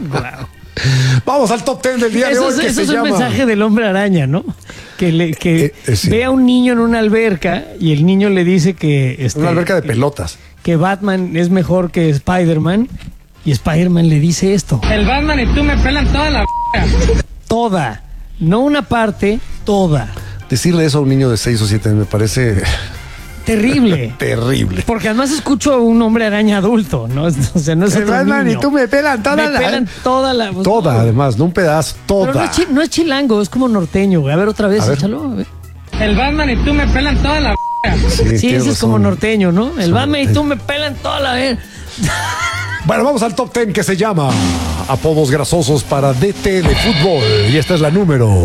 Wow. Vamos al top 10 del día de hoy. Eso es un mensaje del hombre araña, ¿no? Que sí. ve a un niño en una alberca y el niño le dice que... Una alberca de pelotas. Que Batman es mejor que Spider-Man. Y Spider-Man le dice esto. El Batman y tú me pelan toda la... Toda. No una parte, toda. Decirle eso a un niño de 6 o 7 me parece... Terrible. Terrible. Porque además escucho a un hombre araña adulto, ¿no? O sea, no es otro Batman niño. y tú me pelan toda Me la... pelan toda la... Toda, además, no un pedazo, toda. Pero no es chilango, es como norteño, güey. A ver, otra vez, A ver. échalo. A ver. El Batman y tú me pelan toda la... Sí, tienes ese es razón. como norteño, ¿no? El Sí. Batman y tú me pelan toda la vez. Bueno, vamos al top 10 que se llama Apodos grasosos para DT de fútbol. Y esta es la número...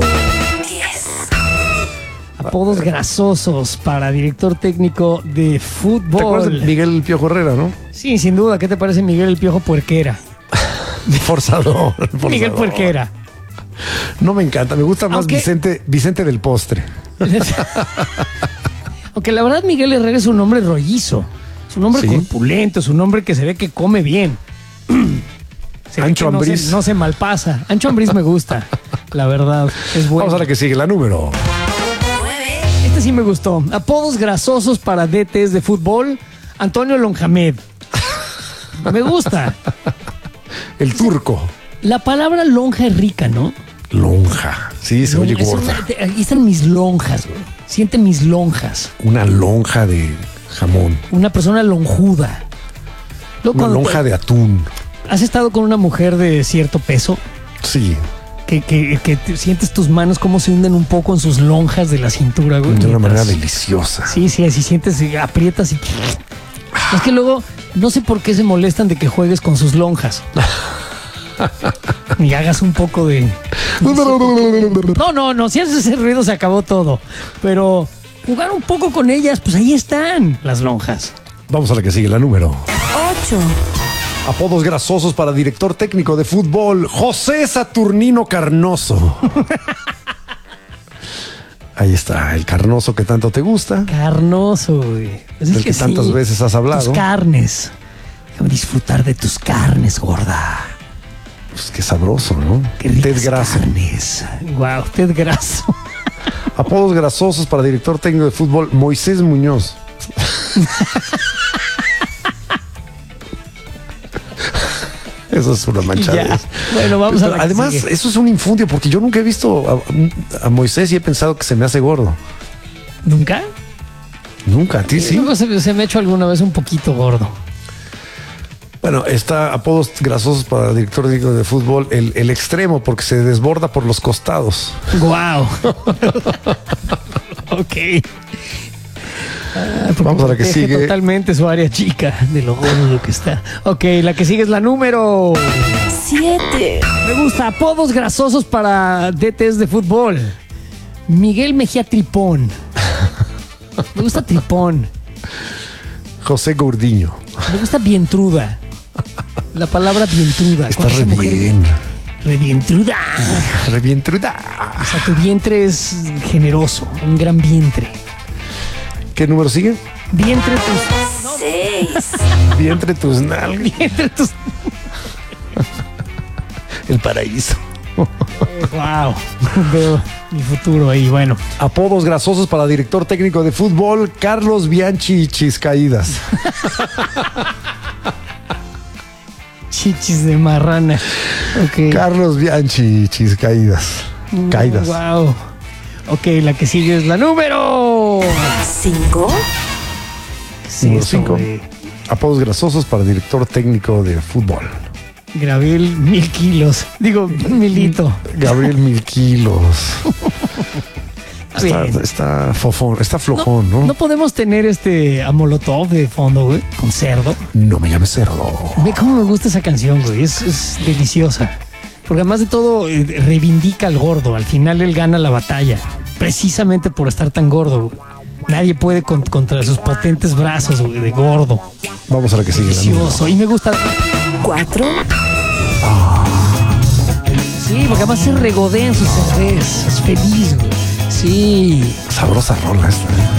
Apodos grasosos para director técnico de fútbol. ¿Te acuerdas de Miguel El Piojo Herrera, no? Sí, sin duda. ¿Qué te parece Miguel el Piojo Puerquera? Forzador. Miguel Puerquera. No me encanta, me gusta más Aunque- Vicente del Postre. Aunque la verdad Miguel Herrera es un hombre rollizo. Es un hombre Sí. corpulento, es un hombre que se ve que come bien. Se ve Ancho que Ambriz. no se malpasa. Ancho Ambriz me gusta, la verdad. Es bueno. Vamos a la que sigue, la número... Este sí me gustó. Apodos grasosos para DTs de fútbol. Antonio Lonjamed. Me gusta. El turco. La palabra lonja es rica, ¿no? Lonja. Sí, se oye gorda. Aquí están mis lonjas, güey. Siente mis lonjas. Una lonja de jamón. Una persona lonjuda. Luego, Una cuando lonja de atún. ¿Has estado con una mujer de cierto peso? Sí, Que sientes tus manos cómo se hunden un poco en sus lonjas de la cintura, güey. de una manera Mientras- deliciosa. Sí, así sientes, aprietas y... Es que luego, no sé por qué se molestan de que juegues con sus lonjas. Y hagas un poco de... No, si haces ese ruido se acabó todo. Pero jugar un poco con ellas, pues ahí están las lonjas. Vamos a la que sigue, la número... 8, Apodos grasosos para director técnico de fútbol, José Saturnino Carnoso. Ahí está, el carnoso que tanto te gusta, Carnoso, güey. Pues del que tantas veces has hablado. Tus carnes. Déjame disfrutar de tus carnes, gorda. Pues qué sabroso, ¿no? Qué ricas Ted Grasso. carnes. Wow, Ted Grasso. Apodos grasosos para director técnico de fútbol, Moisés Muñoz. Eso es una manchada. Ya. Bueno, vamos a la que Además, sigue. eso es un infundio porque yo nunca he visto a Moisés y he pensado que se me hace gordo. ¿Nunca? Nunca, a ti sí. Luego se me ha hecho alguna vez un poquito gordo. Bueno, está apodos grasosos para director técnico de fútbol, el extremo, porque se desborda por los costados. Wow. Ok. Porque Vamos a la que protege sigue. totalmente su área chica de lo gordo que está. Ok, la que sigue es la número... 7, Me gusta. Apodos grasosos para DTs de fútbol. Miguel Mejía Tripón. Me gusta Tripón. José Gordiño. Me gusta Vientruda. La palabra vientruda. Está Cuando re esa mujer- bien. Revientruda. Revientruda. O sea, tu vientre es generoso. Un gran vientre. ¿Qué número sigue? Vientre tus... 6, Vientre tus nalgas. Vientre tus... El paraíso. Wow. Veo mi futuro ahí. Bueno. Apodos grasosos para director técnico de fútbol, Carlos Bianchi Chiscaídas. Chichis de marrana. Ok. Carlos Bianchi Chiscaídas. Caídas. Wow. Ok, la que sigue es la número... 5, Número 5. Apodos grasosos para director técnico de fútbol. Gabriel 1000 kilos. Digo, milito. Gabriel 1000 kilos. Bien. Está fofón, está flojón, ¿no? No podemos tener a Molotov de fondo, güey, con cerdo. No me llames cerdo. Ve cómo me gusta esa canción, güey. Es deliciosa. Porque además de todo, reivindica al gordo. Al final él gana la batalla. Precisamente por estar tan gordo, güey. Nadie puede contra sus potentes brazos, güey, de gordo. Vamos a la que sigue. La número. Delicioso. Y me gusta. 4, Sí, porque además se regodea en sus cerveza. Es feliz, güey. Sí. Sabrosa rola esta.